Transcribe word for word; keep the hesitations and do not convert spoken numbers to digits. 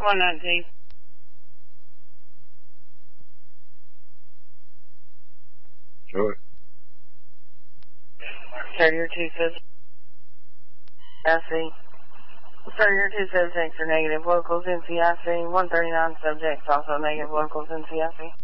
one nineteen. Sure. Carrier two says I C. Carrier two says thanks for negative locals N C I C. one thirty-nine subjects also negative locals N C I C.